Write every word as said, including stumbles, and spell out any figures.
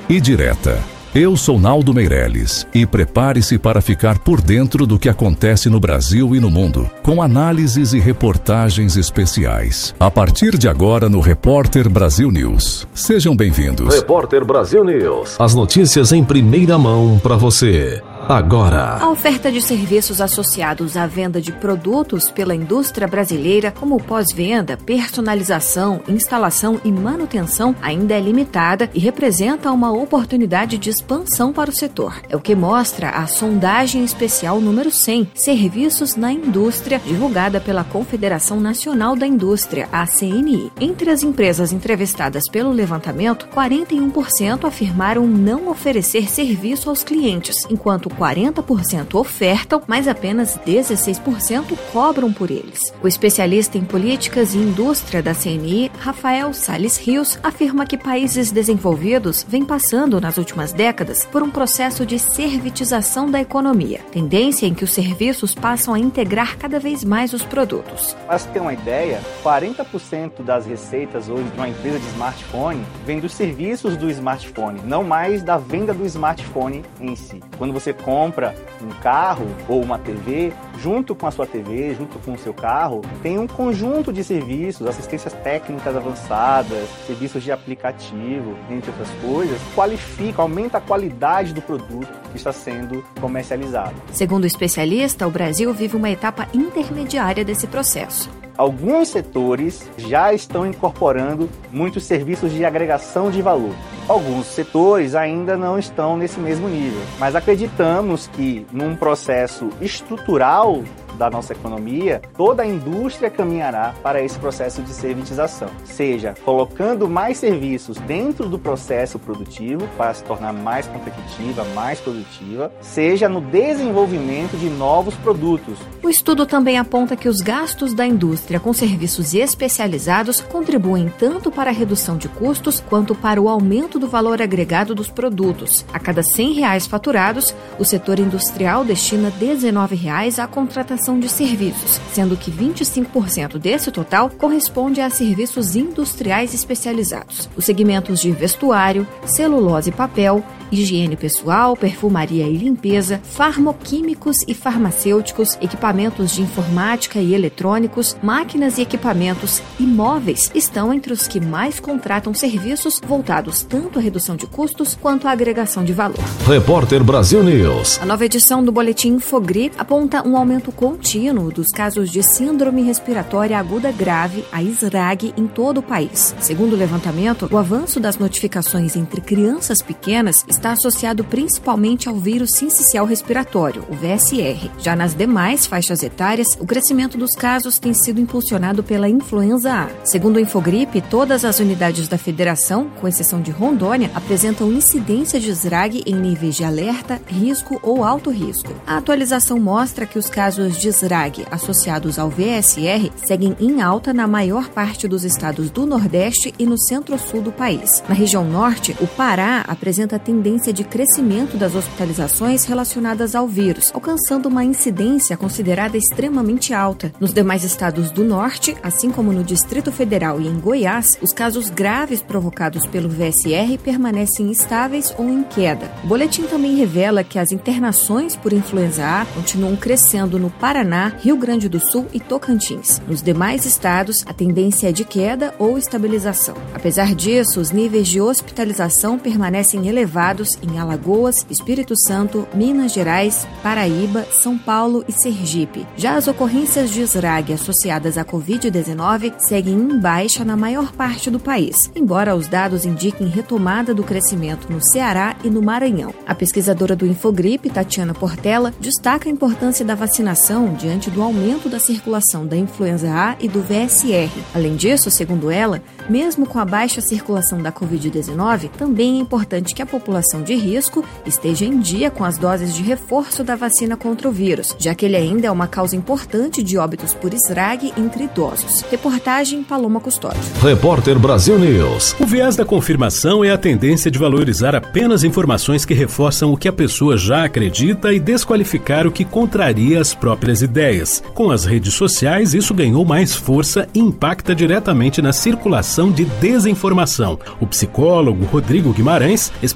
e direta. Eu sou Naldo Meirelles e prepare-se para ficar por dentro do que acontece no Brasil e no mundo, com análises e reportagens especiais. A partir de agora no Repórter Brasil News. Sejam bem-vindos. Repórter Brasil News. As notícias em primeira mão para você. Agora. A oferta de serviços associados à venda de produtos pela indústria brasileira, como pós-venda, personalização, instalação e manutenção, ainda é limitada e representa uma oportunidade de expansão para o setor. É o que mostra a sondagem especial número cem, Serviços na Indústria, divulgada pela Confederação Nacional da Indústria, a C N I. Entre as empresas entrevistadas pelo levantamento, quarenta e um por cento afirmaram não oferecer serviço aos clientes, enquanto quarenta por cento ofertam, mas apenas dezesseis por cento cobram por eles. O especialista em políticas e indústria da C N I, Rafael Salles Rios, afirma que países desenvolvidos vêm passando nas últimas décadas por um processo de servitização da economia, tendência em que os serviços passam a integrar cada vez mais os produtos. Para você ter uma ideia, quarenta por cento das receitas hoje de uma empresa de smartphone vem dos serviços do smartphone, não mais da venda do smartphone em si. Quando você compra um carro ou uma T V, junto com a sua T V, junto com o seu carro, tem um conjunto de serviços, assistências técnicas avançadas, serviços de aplicativo, entre outras coisas, qualifica, aumenta a qualidade do produto que está sendo comercializado. Segundo o especialista, o Brasil vive uma etapa intermediária desse processo. Alguns setores já estão incorporando muitos serviços de agregação de valor. Alguns setores ainda não estão nesse mesmo nível, mas acreditamos que num processo estrutural da nossa economia, toda a indústria caminhará para esse processo de servitização, seja colocando mais serviços dentro do processo produtivo para se tornar mais competitiva, mais produtiva, seja no desenvolvimento de novos produtos. O estudo também aponta que os gastos da indústria com serviços especializados contribuem tanto para a redução de custos quanto para o aumento do valor agregado dos produtos. A cada cem reais faturados, o setor industrial destina dezenove reais à contratação de serviços, sendo que vinte e cinco por cento desse total corresponde a serviços industriais especializados. Os segmentos de vestuário, celulose e papel, higiene pessoal, perfumaria e limpeza, farmoquímicos e farmacêuticos, equipamentos de informática e eletrônicos, máquinas e equipamentos e móveis estão entre os que mais contratam serviços voltados tanto à redução de custos quanto à agregação de valor. Repórter Brasil News. A nova edição do Boletim Infogrip aponta um aumento contínuo dos casos de síndrome respiratória aguda grave, a S R A G, em todo o país. Segundo o levantamento, o avanço das notificações entre crianças pequenas está associado principalmente ao vírus sincicial respiratório, o V S R. Já nas demais faixas etárias, o crescimento dos casos tem sido impulsionado pela influenza A. Segundo o Infogrip, todas as unidades da federação, com exceção de Rondônia, apresentam incidência de S R A G em níveis de alerta, risco ou alto risco. A atualização mostra que os casos de S R A G associados ao V S R seguem em alta na maior parte dos estados do Nordeste e no centro-sul do país. Na região Norte, o Pará apresenta tendência de crescimento das hospitalizações relacionadas ao vírus, alcançando uma incidência considerada extremamente alta. Nos demais estados do Norte, assim como no Distrito Federal e em Goiás, os casos graves provocados pelo V S R permanecem estáveis ou em queda. O boletim também revela que as internações por influenza A continuam crescendo no Paraná, Rio Grande do Sul e Tocantins. Nos demais estados, a tendência é de queda ou estabilização. Apesar disso, os níveis de hospitalização permanecem elevados em Alagoas, Espírito Santo, Minas Gerais, Paraíba, São Paulo e Sergipe. Já as ocorrências de S R A G associadas à covid dezenove seguem em baixa na maior parte do país, embora os dados indiquem retomada do crescimento no Ceará e no Maranhão. A pesquisadora do Infogrip, Tatiana Portela, destaca a importância da vacinação diante do aumento da circulação da influenza A e do V S R. Além disso, segundo ela, mesmo com a baixa circulação da covid dezenove, também é importante que a população de risco esteja em dia com as doses de reforço da vacina contra o vírus, já que ele ainda é uma causa importante de óbitos por S R A G entre idosos. Reportagem Paloma Custódio. Repórter Brasil News. O viés da confirmação é a tendência de valorizar apenas informações que reforçam o que a pessoa já acredita e desqualificar o que contraria as próprias ideias. Com as redes sociais, isso ganhou mais força e impacta diretamente na circulação de desinformação. O psicólogo Rodrigo Guimarães explica